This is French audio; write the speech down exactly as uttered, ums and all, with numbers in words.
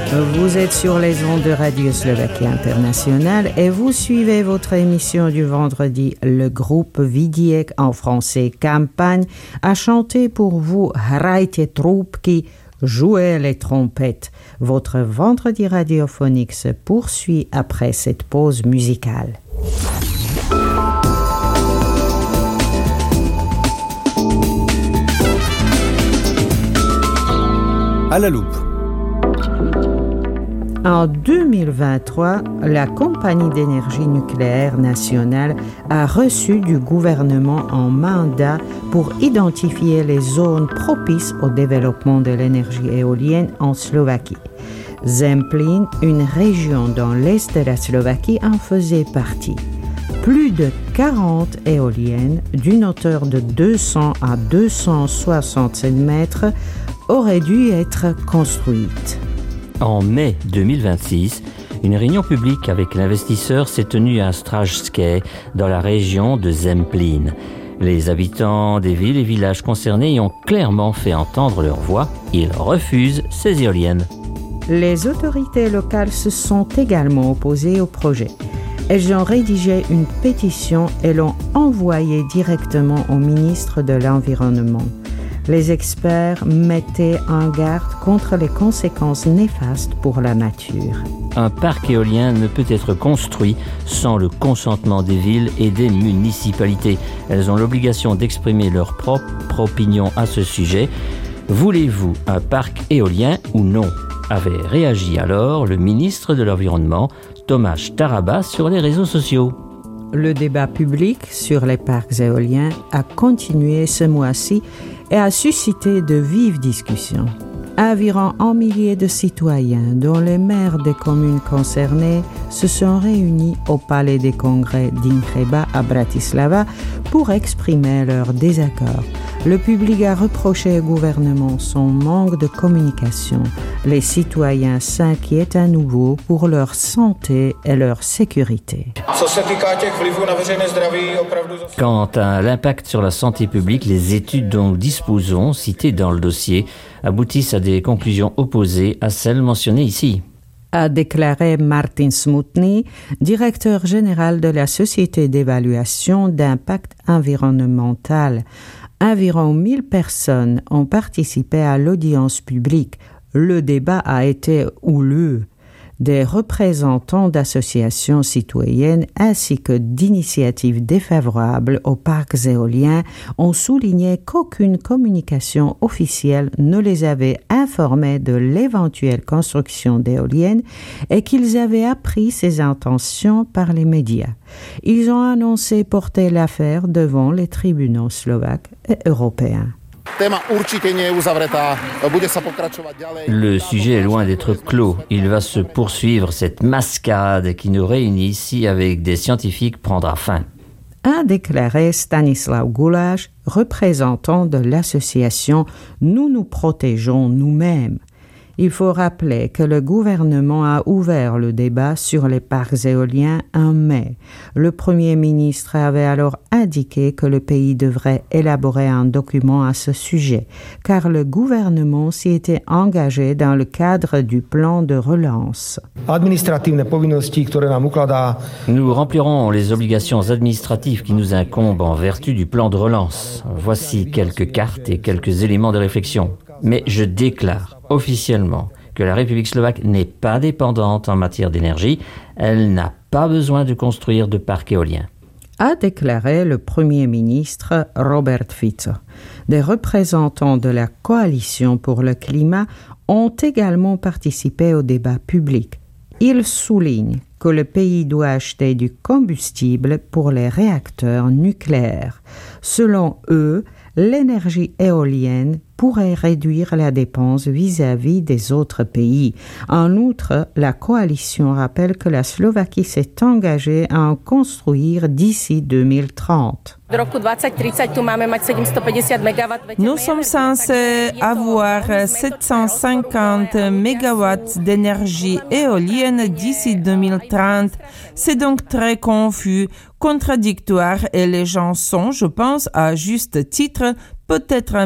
Vous êtes sur les ondes de Radio Slovaquie Internationale et vous suivez votre émission du vendredi. Le groupe Vidiek, en français Campagne, a chanté pour vous Hrajte trúbky, jouez les trompettes. Votre vendredi radiophonique se poursuit après cette pause musicale. À la loupe. En deux mille vingt-trois, la Compagnie d'énergie nucléaire nationale a reçu du gouvernement un mandat pour identifier les zones propices au développement de l'énergie éolienne en Slovaquie. Zemplín, une région dans l'est de la Slovaquie, en faisait partie. Plus de quarante éoliennes d'une hauteur de deux cents à deux cent soixante mètres auraient dû être construites. En mai deux mille vingt-six, une réunion publique avec l'investisseur s'est tenue à Strážské, dans la région de Zemplín. Les habitants des villes et villages concernés y ont clairement fait entendre leur voix. Ils refusent ces éoliennes. Les autorités locales se sont également opposées au projet. Elles ont rédigé une pétition et l'ont envoyée directement au ministre de l'Environnement. Les experts mettaient en garde contre les conséquences néfastes pour la nature. Un parc éolien ne peut être construit sans le consentement des villes et des municipalités. Elles ont l'obligation d'exprimer leur propre opinion à ce sujet. Voulez-vous un parc éolien ou non ? Avait réagi alors le ministre de l'Environnement, Tomáš Taraba, sur les réseaux sociaux. Le débat public sur les parcs éoliens a continué ce mois-ci et a suscité de vives discussions. Environ un millier de citoyens, dont les maires des communes concernées, se sont réunis au palais des congrès d'Ingreba à Bratislava pour exprimer leur désaccord. Le public a reproché au gouvernement son manque de communication. Les citoyens s'inquiètent à nouveau pour leur santé et leur sécurité. Quant à l'impact sur la santé publique, les études dont nous disposons, citées dans le dossier, aboutissent à des conclusions opposées à celles mentionnées ici. A déclaré Martin Smutný, directeur général de la Société d'évaluation d'impact environnemental. Environ mille personnes ont participé à l'audience publique. Le débat a été houleux. Des représentants d'associations citoyennes ainsi que d'initiatives défavorables aux parcs éoliens ont souligné qu'aucune communication officielle ne les avait informés de l'éventuelle construction d'éoliennes et qu'ils avaient appris ces intentions par les médias. Ils ont annoncé porter l'affaire devant les tribunaux slovaques et européens. Le sujet est loin d'être clos. Il va se poursuivre. Cette mascarade qui nous réunit ici avec des scientifiques prendra fin. A déclaré Stanislav Guláš, représentant de l'association Nous nous protégeons nous-mêmes. Il faut rappeler que le gouvernement a ouvert le débat sur les parcs éoliens en mai. Le Premier ministre avait alors indiqué que le pays devrait élaborer un document à ce sujet, car le gouvernement s'y était engagé dans le cadre du plan de relance. Nous remplirons les obligations administratives qui nous incombent en vertu du plan de relance. Voici quelques cartes et quelques éléments de réflexion. Mais je déclare officiellement que la République slovaque n'est pas dépendante en matière d'énergie. Elle n'a pas besoin de construire de parcs éoliens. A déclaré le Premier ministre Robert Fico. Des représentants de la Coalition pour le climat ont également participé au débat public. Ils soulignent que le pays doit acheter du combustible pour les réacteurs nucléaires. Selon eux, l'énergie éolienne pourrait réduire la dépense vis-à-vis des autres pays. En outre, la coalition rappelle que la Slovaquie s'est engagée à en construire d'ici deux mille trente. Nous sommes censés avoir sept cent cinquante mégawatts d'énergie éolienne d'ici deux mille trente. C'est donc très confus, contradictoire et les gens sont, je pense, à juste titre, peut-être